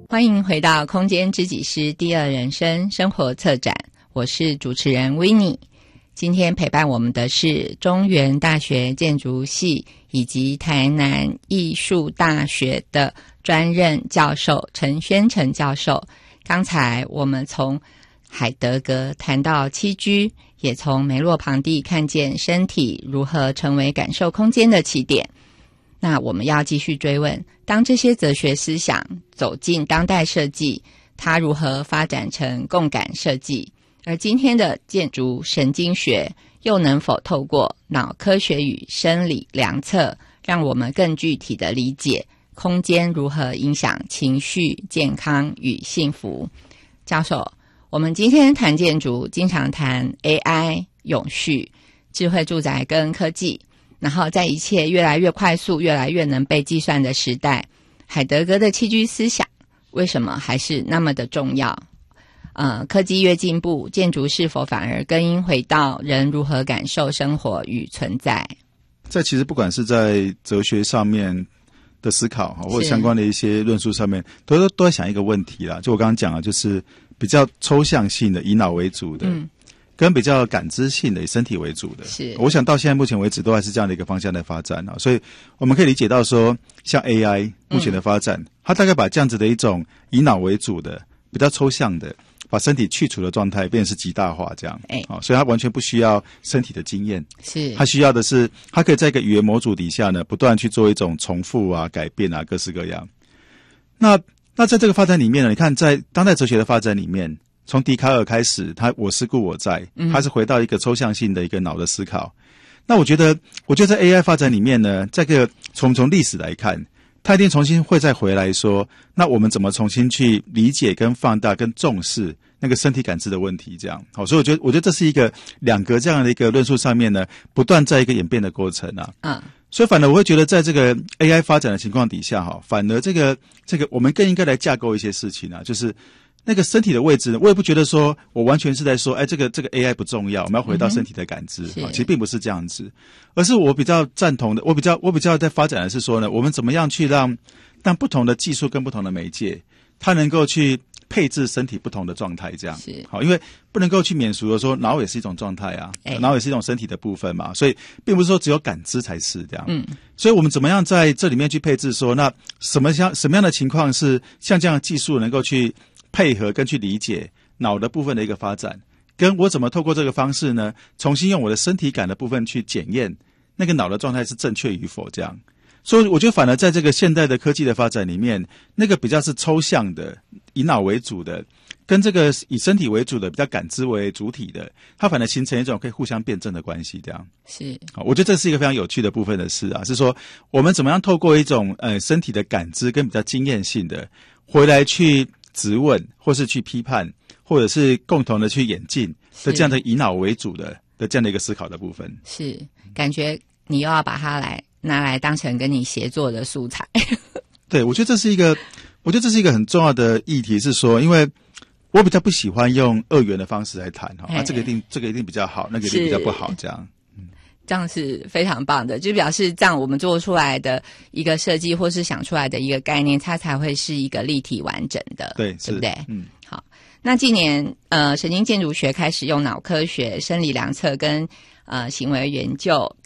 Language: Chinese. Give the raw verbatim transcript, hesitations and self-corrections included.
欢迎回到空间知己师第二人生生活策展，我是主持人 Winnie。 今天陪伴我们的是中原大学建筑系以及台南艺术大学的专任教授陈宣诚教授。刚才我们从海德格谈到栖居，也从梅洛庞蒂看见身体如何成为感受空间的起点。那我们要继续追问，当这些哲学思想走进当代设计，它如何发展成共感设计？而今天的建筑神经学又能否透过脑科学与生理量测，让我们更具体的理解空间如何影响情绪、健康与幸福？教授，我们今天谈建筑经常谈 A I、 永续、智慧住宅跟科技，然后在一切越来越快速、越来越能被计算的时代，海德格的栖居思想为什么还是那么的重要？呃，科技越进步，建筑是否反而更应回到人如何感受生活与存在？ 在其实不管是在哲学上面的思考，或者相关的一些论述上面，都都在想一个问题啦。就我刚刚讲的，就是比较抽象性的，以脑为主的。嗯，跟比较感知性的以身体为主的，是我想到现在目前为止都还是这样的一个方向的发展啊，所以我们可以理解到说，像 A I 目前的发展，嗯、它大概把这样子的一种以脑为主的、比较抽象的，把身体去除的状态变成是极大化这样，哎、哦，所以它完全不需要身体的经验，是它需要的是，它可以在一个语言模组底下呢，不断去做一种重复啊、改变啊，各式各样。那那在这个发展里面呢，你看在当代哲学的发展里面。从笛卡尔开始，他我思故我在，他是回到一个抽象性的一个脑的思考。那我觉得，我觉得在 A I 发展里面呢，这个从从历史来看，他一定重新会再回来说，那我们怎么重新去理解、跟放大、跟重视那个身体感知的问题？这样好，所以我觉得，我觉得这是一个两个这样的一个论述上面呢，不断在一个演变的过程啊。嗯。所以反而我会觉得，在这个 A I 发展的情况底下，哈，反而这个这个我们更应该来架构一些事情啊，就是。那个身体的位置呢，我也不觉得说我完全是在说，哎，这个这个 A I 不重要，我们要回到身体的感知、嗯、其实并不是这样子，而是我比较赞同的，我比较我比较在发展的是说呢，我们怎么样去让让不同的技术跟不同的媒介，它能够去配置身体不同的状态，这样是好，因为不能够去免俗的说，脑也是一种状态啊，欸、脑也是一种身体的部分嘛，所以并不是说只有感知才是这样。嗯，所以我们怎么样在这里面去配置说，那什么像什么样的情况是像这样的技术能够去配合跟去理解脑的部分的一个发展，跟我怎么透过这个方式呢，重新用我的身体感的部分去检验那个脑的状态是正确与否，这样。所以我觉得反而在这个现代的科技的发展里面，那个比较是抽象的，以脑为主的，跟这个以身体为主的，比较感知为主体的，它反而形成一种可以互相辩证的关系，这样。是，好，我觉得这是一个非常有趣的部分的事啊，是说我们怎么样透过一种呃身体的感知跟比较经验性的，回来去质问，或是去批判，或者是共同的去演进的这样的以脑为主的的这样的一个思考的部分。是，感觉你又要把它来拿来当成跟你协作的素材。对，我觉得这是一个，我觉得这是一个很重要的议题，是说，因为我比较不喜欢用二元的方式来谈哈，啊，这个一定这个一定比较好，那个一定比较不好，这样。这样是非常棒的，就表示这样我们做出来的一个设计或是想出来的一个概念，它才会是一个立体完整的，对，对不对？嗯，好。那近年呃，神经建筑学开始用脑科学、生理量测跟呃行为研究